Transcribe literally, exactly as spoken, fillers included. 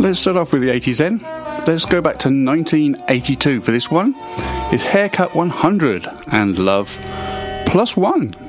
Let's start off with the eighties then. Let's go back to nineteen eighty-two for this one. It's Haircut one hundred and Love Plus One.